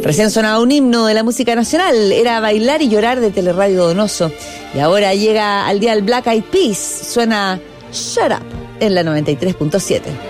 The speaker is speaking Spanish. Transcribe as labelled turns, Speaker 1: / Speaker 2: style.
Speaker 1: Recién sonaba un himno de la música nacional, era Bailar y Llorar de Teleradio Donoso. Y ahora llega al día el Black Eyed Peas, suena Shut Up en la 93.7.